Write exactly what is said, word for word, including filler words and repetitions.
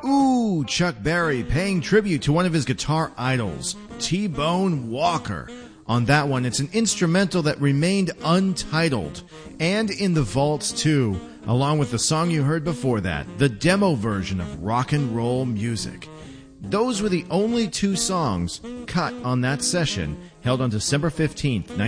Ooh, Chuck Berry paying tribute to one of his guitar idols, T-Bone Walker. On that one, it's an instrumental that remained untitled and in the vaults too, along with the song you heard before that, the demo version of Rock and Roll Music. Those were the only two songs cut on that session held on December fifteenth,